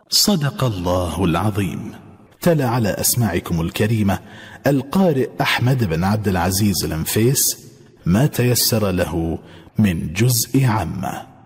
صدق الله العظيم. تلا على أسماعكم الكريمة القارئ أحمد بن عبد العزيز الأنفيس ما تيسر له من جزء عامة.